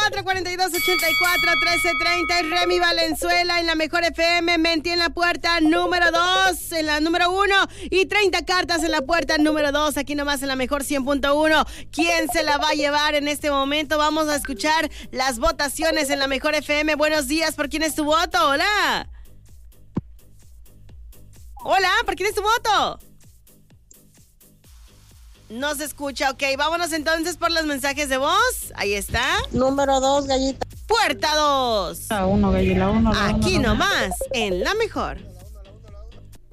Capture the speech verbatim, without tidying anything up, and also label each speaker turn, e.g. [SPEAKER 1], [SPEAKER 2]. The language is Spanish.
[SPEAKER 1] cuatro cuatro dos, ocho cuatro, uno tres tres cero. Remy Valenzuela en la Mejor F M. Menti en la puerta número dos, en la número uno. Y treinta cartas en la puerta número dos. Aquí nomás en la Mejor cien punto uno. ¿Quién se la va a llevar en este momento? Vamos a escuchar las votaciones en la Mejor F M. Buenos días, ¿por quién es tu voto? Hola. Hola, ¿por quién es tu voto? No se escucha, ok. Vámonos entonces por los mensajes de voz. Ahí está.
[SPEAKER 2] Número dos, gallita.
[SPEAKER 1] Puerta dos.
[SPEAKER 3] La uno, gallina, la uno.
[SPEAKER 1] Aquí nomás, en la Mejor.